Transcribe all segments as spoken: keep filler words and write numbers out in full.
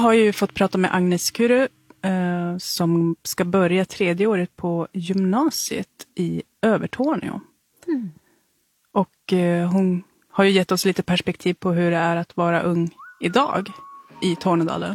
har ju fått prata med Agnes Kuru eh, som ska börja tredje året på gymnasiet i Övertorneå. Mm. Och eh, hon har ju gett oss lite perspektiv på hur det är att vara ung idag i Tornedalen.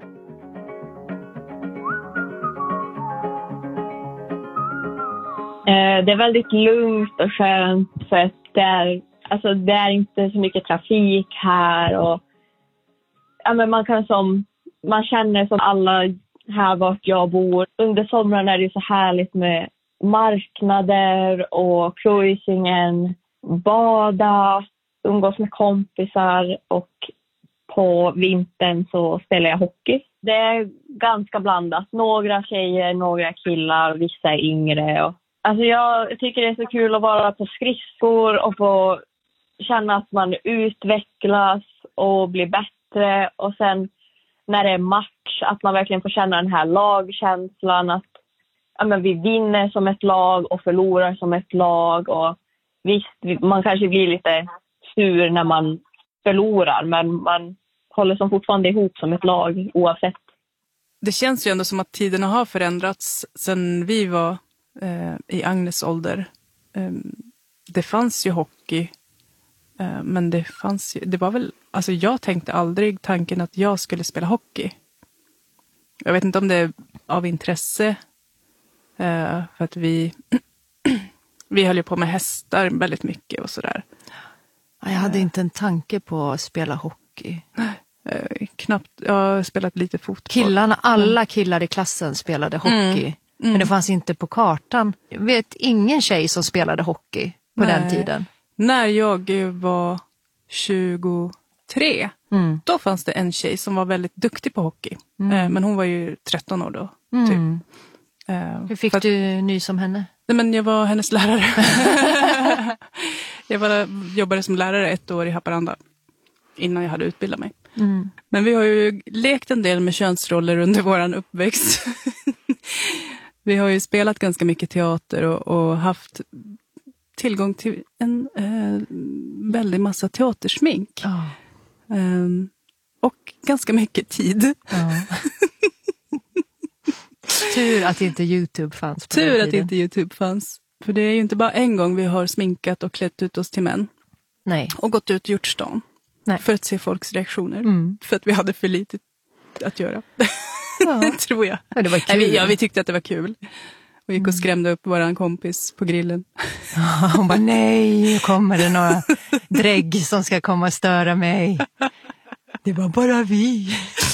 Det är väldigt lugnt och skönt för att det är, alltså det är inte så mycket trafik här och ja, men man kan som man känner som alla här vart jag bor. Under sommaren är det så härligt med marknader och cruisingen, bada, umgås med kompisar och på vintern så spelar jag hockey. Det är ganska blandat. Några tjejer, några killar, vissa är yngre och alltså jag tycker det är så kul att vara på skridskor och få känna att man utvecklas och blir bättre. Och sen när det är match, att man verkligen får känna den här lagkänslan. Att ja, men vi vinner som ett lag och förlorar som ett lag. Och visst, man kanske blir lite sur när man förlorar. Men man håller som fortfarande ihop som ett lag oavsett. Det känns ju ändå som att tiderna har förändrats sen vi var i Agnes ålder. Det fanns ju hockey, men det fanns ju, det var väl, alltså jag tänkte aldrig tanken att jag skulle spela hockey. Jag vet inte om det är av intresse, för att vi vi höll ju på med hästar väldigt mycket och sådär. Jag hade inte en tanke på att spela hockey. Knappt, jag har spelat lite fotboll. Killarna, alla killar i klassen spelade hockey. Mm. Mm. Men det fanns inte på kartan. Jag vet ingen tjej som spelade hockey på Nej. den tiden. När jag var tjugotre, mm. då fanns det en tjej som var väldigt duktig på hockey. Mm. Men hon var ju tretton år då. Typ. Mm. Hur fick För, du ny som henne? Nej, men jag var hennes lärare. jag var, jobbade som lärare ett år i Haparanda innan jag hade utbildat mig. Mm. Men vi har ju lekt en del med könsroller under våran uppväxt. Vi har ju spelat ganska mycket teater och, och haft tillgång till en eh, väldigt massa teatersmink. Oh. Um, och ganska mycket tid. Oh. Tur att inte YouTube fanns. På Tur att inte YouTube fanns. För det är ju inte bara en gång vi har sminkat och klätt ut oss till män. Nej. Och gått ut i Hjortstan. Nej. För att se folks reaktioner. Mm. För att vi hade för lite att göra. Ja. Tror jag. Ja, det var kul. Nej, vi, ja, vi tyckte att det var kul. Och gick och skrämde upp våran kompis på grillen. Ja, hon bara, nej, nu kommer det några drägg som ska komma och störa mig. Det var bara vi.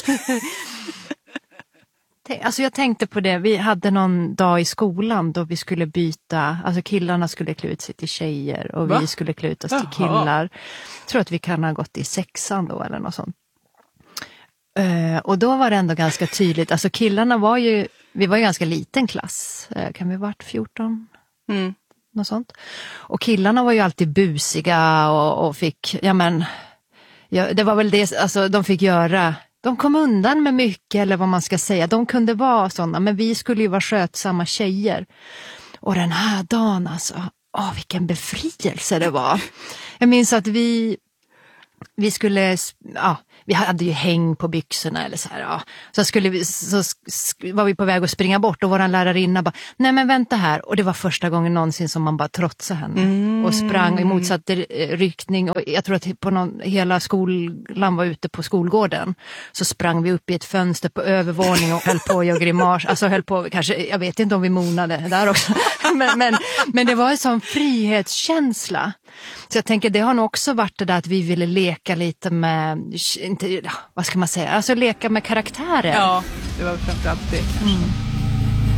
Alltså jag tänkte på det, vi hade någon dag i skolan då vi skulle byta, alltså killarna skulle klä ut sig till tjejer och Va? vi skulle klä ut oss till killar. Jag tror att vi kan ha gått i sexan då eller något sånt. Uh, och då var det ändå ganska tydligt, alltså killarna var ju, vi var ju ganska liten klass, uh, kan vi ha varit fjorton? Mm. Något sånt. Och killarna var ju alltid busiga och, och fick, ja men, ja, det var väl det, alltså de fick göra, de kom undan med mycket eller vad man ska säga, de kunde vara sådana, men vi skulle ju vara skötsamma tjejer. Och den här dagen alltså, åh vilken befrielse det var. Jag minns att vi, vi skulle, ja, vi hade ju häng på byxorna eller så här, ja. Så skulle vi, så var vi på väg att springa bort och våran lärarinna bara, nej men vänta här. Och det var första gången någonsin som man bara trotsade henne. Mm. Och sprang i motsatt riktning. Och jag tror att på någon, hela skolan var ute på skolgården. Så sprang vi upp i ett fönster på övervåning och höll på och grimas. Alltså höll på, kanske, jag vet inte om vi monade där också. men, men, men det var en sån frihetskänsla. Så jag tänker, det har nog också varit det där att vi ville leka lite med, inte, vad ska man säga, alltså leka med karaktärer. Ja, det var framförallt det kanske. Mm.